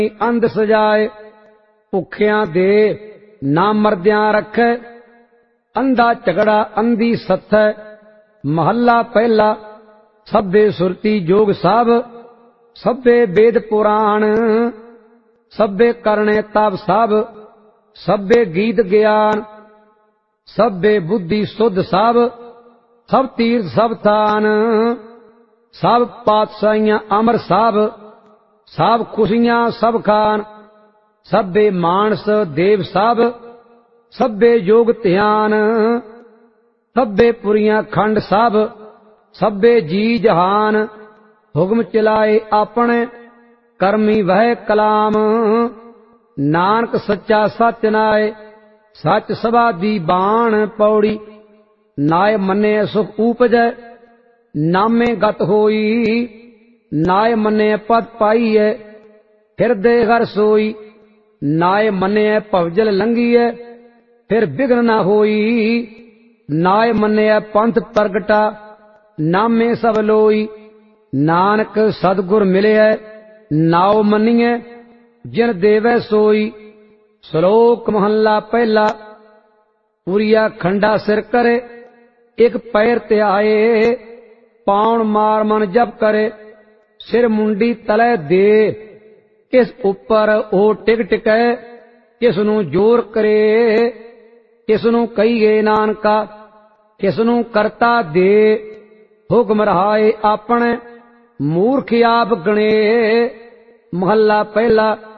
अंध सजाए, भुखियां दे ना मरद्यां रखे, अंधा झगड़ा अंधी सत्थै, महला पहला सभे सुरती जोग साब, सभे वेद पुराण, सभे करणे तप साब, सभे गीत ज्ञान, सभे बुद्धि शुद्ध साब, सब तीर्थ सब थान, सब पातशाहियां अमर साब, सब खुशियां सब खान, सभे मानस देव साब, सभे योग ध्यान, सभे पुरियां खंड साब, सभे जी जहान, हुक्म चलाए अपने करमी वह कलाम, नानक सच्चा सच नाय, सच सबादी बाण पौड़ी, नाय मने सुख उपजै, नामे गत होई, नाय मने पद पाईए, हृदय घर सोई, नाय मने भवजल लंघीए, फिर विघ्न न होई, नाय मने पंथ प्रगटा, नामे सब लोई, नानक सदगुर मिले नाव मनिए, जिन देवै सोई। श्लोक महला पहला। पुरिया खंडा सिर करे, एक पैर ते आए, पाउन मार मन जप करे, सिर मुंडी तले दे, किस उपर ओ टिक टिकै, किसनू जोर करे, किसनू कहीए नानका, किसनू करता दे, हुक्म रहाए अपने, मूर्ख आप गणे। महला पहला।